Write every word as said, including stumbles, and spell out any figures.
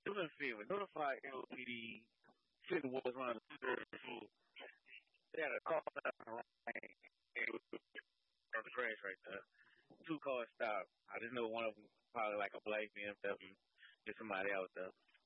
Doing favor, notify L P D. Fifty was running through. They had a car stop on the crash right there. Two cars stopped. I just know one of them probably like a black B M W. Get somebody out there.